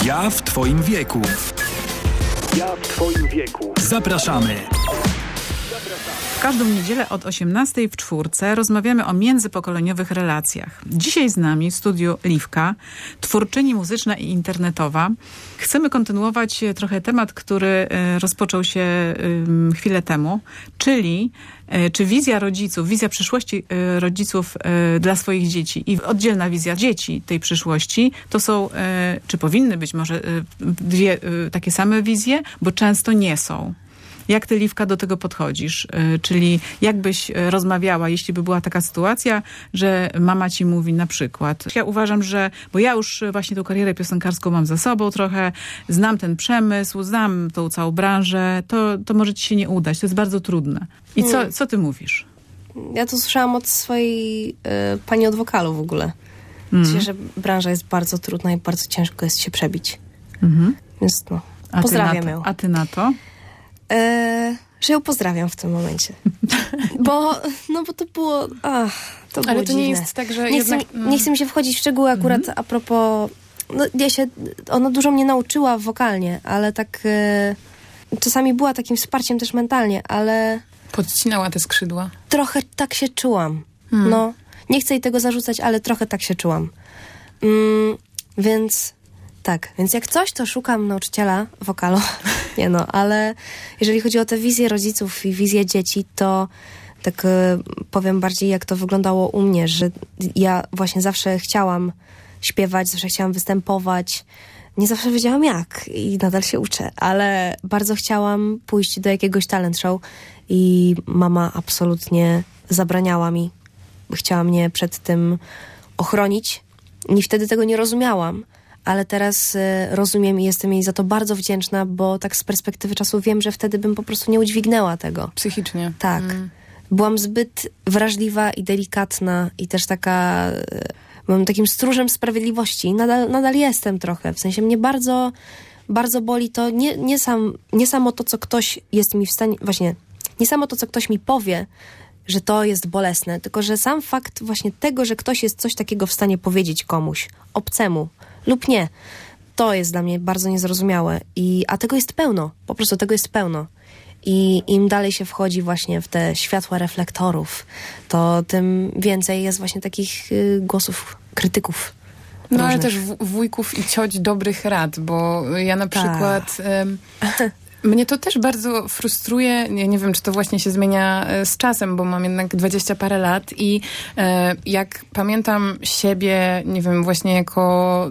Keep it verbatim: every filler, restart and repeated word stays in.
Ja w twoim wieku. Ja w twoim wieku. Zapraszamy. W każdą niedzielę od osiemnastej w czwórce rozmawiamy o międzypokoleniowych relacjach. Dzisiaj z nami w studiu Liwka, twórczyni muzyczna i internetowa. Chcemy kontynuować trochę temat, który rozpoczął się chwilę temu, czyli czy wizja rodziców, wizja przyszłości rodziców dla swoich dzieci i oddzielna wizja dzieci tej przyszłości, to są, czy powinny być może dwie takie same wizje, bo często nie są. Jak ty, Liwka, do tego podchodzisz? Yy, czyli jakbyś rozmawiała, jeśli by była taka sytuacja, że mama ci mówi na przykład, ja uważam, że, bo ja już właśnie tą karierę piosenkarską mam za sobą trochę, znam ten przemysł, znam tą całą branżę, to, to może ci się nie udać, to jest bardzo trudne. I co, co ty mówisz? Ja to słyszałam od swojej y, pani od wokalu w ogóle. Mm. Myślę, że branża jest bardzo trudna i bardzo ciężko jest się przebić. Mm-hmm. Więc no, a pozdrawiam ty ją. A ty na to? E, że ją pozdrawiam w tym momencie. bo, no bo to było, ach, to było Ale to dziwne. nie jest tak, że nie, jednak... chcę, nie chcę mi się wchodzić w szczegóły akurat mm-hmm. a propos, no ja się, ona dużo mnie nauczyła wokalnie, ale tak e, czasami była takim wsparciem też mentalnie, ale... Podcinała te skrzydła. Trochę tak się czułam. Hmm. No, nie chcę jej tego zarzucać, ale trochę tak się czułam. Mm, więc... Tak, więc jak coś, to szukam nauczyciela wokalu. Nie no, ale jeżeli chodzi o tę wizję rodziców i wizję dzieci, to tak y, powiem bardziej, jak to wyglądało u mnie, że ja właśnie zawsze chciałam śpiewać, zawsze chciałam występować. Nie zawsze wiedziałam jak i nadal się uczę, ale bardzo chciałam pójść do jakiegoś talent show i mama absolutnie zabraniała mi. Chciała mnie przed tym ochronić i wtedy tego nie rozumiałam. Ale teraz y, rozumiem i jestem jej za to bardzo wdzięczna, bo tak z perspektywy czasu wiem, że wtedy bym po prostu nie udźwignęła tego. Psychicznie. Tak. Mm. Byłam zbyt wrażliwa i delikatna i też taka... Y, byłam takim stróżem sprawiedliwości. Nadal, nadal jestem trochę. W sensie mnie bardzo, bardzo boli to nie, nie, sam, nie samo to, co ktoś jest mi w stanie... Właśnie, nie samo to, co ktoś mi powie, że to jest bolesne, tylko że sam fakt właśnie tego, że ktoś jest coś takiego w stanie powiedzieć komuś, obcemu, lub nie. To jest dla mnie bardzo niezrozumiałe. I, a tego jest pełno. Po prostu tego jest pełno. I im dalej się wchodzi właśnie w te światła reflektorów, to tym więcej jest właśnie takich y, głosów krytyków. No różnych. ale też w, wujków i cioć dobrych rad, bo ja na przykład... Ym, mnie to też bardzo frustruje. Nie, nie wiem, czy to właśnie się zmienia z czasem, bo mam jednak dwadzieścia parę lat i e, jak pamiętam siebie, nie wiem, właśnie jako